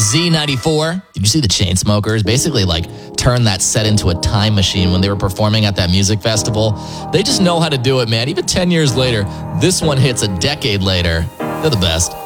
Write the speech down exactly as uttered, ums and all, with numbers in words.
Z ninety-four. Did you see the Chainsmokers? Basically, like, turn that set into a time machine when they were performing at that music festival. They just know how to do it, man. Even ten years later, this one hits a decade later. They're the best.